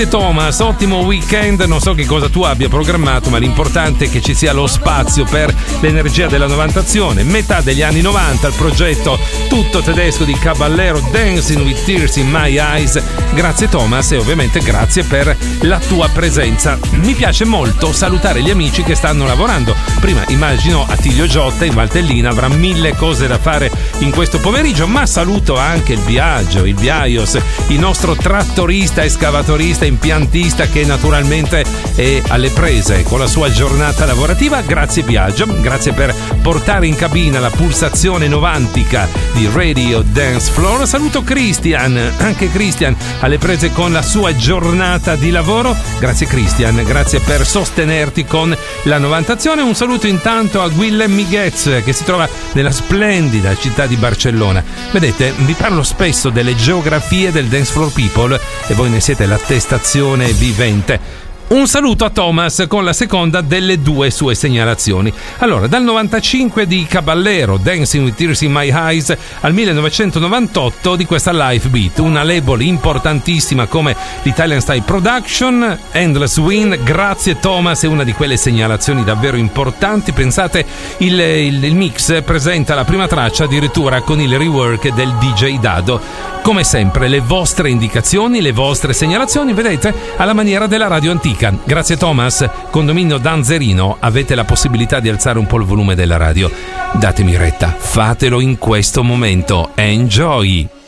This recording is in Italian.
Thomas, ottimo weekend. Non so che cosa tu abbia programmato, ma l'importante è che ci sia lo spazio per l'energia della novantazione. Metà degli anni 90, il progetto tutto tedesco di Caballero, Dancing with Tears in My Eyes. Grazie Thomas, e ovviamente grazie per la tua presenza. Mi piace molto salutare gli amici che stanno lavorando. Prima immagino Attilio Giotta in Valtellina avrà mille cose da fare in questo pomeriggio, ma saluto anche il Biagio, il Biaios, il nostro trattorista, escavatorista, impiantista che naturalmente è alle prese con la sua giornata lavorativa. Grazie Biagio, grazie per portare in cabina la pulsazione novantica di Radio Dance Floor. Saluto Christian, anche Christian alle prese con la sua giornata di lavoro. Grazie Christian, grazie per sostenerti con la novantazione. Un saluto intanto a Guillem Miguez che si trova nella splendida città di Barcellona. Vedete, vi parlo spesso delle geografie del Dance Floor People e voi ne siete l'attestazione vivente. Un saluto a Thomas con la seconda delle due sue segnalazioni. Allora, dal 95 di Caballero, Dancing with Tears in My Eyes, al 1998 di questa Live Beat, una label importantissima come l'Italian Style Production, Endless Win. Grazie Thomas, è una di quelle segnalazioni davvero importanti. Pensate, il mix presenta la prima traccia addirittura con il rework del DJ Dado. Come sempre, le vostre indicazioni, le vostre segnalazioni, vedete, alla maniera della radio antica. Grazie Thomas. Condominio Danzerino, avete la possibilità di alzare un po' il volume della radio. Datemi retta, fatelo in questo momento. Enjoy!